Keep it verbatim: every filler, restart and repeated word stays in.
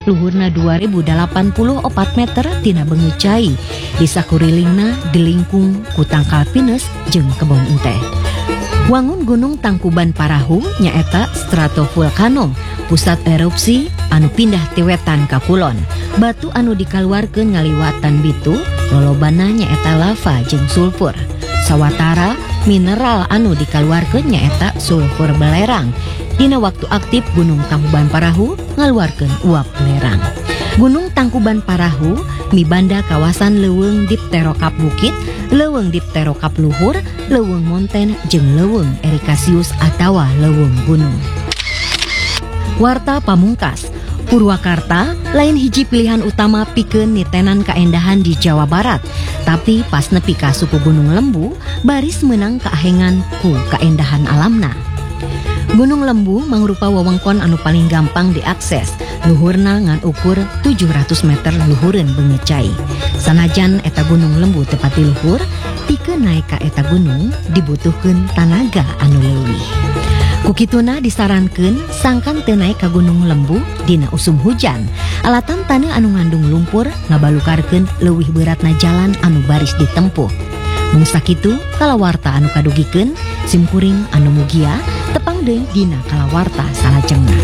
luhurna dua ribu delapan puluh opat meter tina Bengecai. Di sakurilingna dilingkung ku tangkal pinus jeung kebon enteh. Wangun Gunung Tangkuban Parahu nyaeta stratovulkano, pusat erupsi anu pindah ti wetan ka kulon. Batu anu dikaluarkeun ngaliwatan bitu lolobana nyaeta lava jeung sulfur. Sawatara mineral anu dikaluarkeun nyaeta sulfur belerang. Dina waktu aktif Gunung Tangkuban Parahu ngaluarkeun uap belerang. Gunung Tangkuban Parahu mibanda kawasan leuweung dipterokap bukit, leuweung dipterokap luhur, leuweung monten jeung leuweung erikasius atawa leuweung gunung. Warta pamungkas, Purwakarta lain hiji pilihan utama pikeun nitenan kaendahan di Jawa Barat, tapi pas nepi ka suku Gunung Lembu baris meunang kaahengan ku kaendahan alamna. Gunung Lembu mangrupa wewengkon anu paling gampang diakses. Luhurna ngan ukur tujuh ratus meter luhureun Bengecai. Sanajan eta Gunung Lembu tepati luhur, pikeun naek ka eta gunung dibutuhkeun tanaga anu leuwih. Kukituna disarankeun sangkan teu naek ka Gunung Lembu dina usum hujan. Alatan taneuh anu ngandung lumpur ngabalukarkeun leuwih beratna jalan anu baris ditempuh. Mung sakitu kalawarta anu kadugikeun simkuring anu mugia tepang deui dina kalawarta salajengna.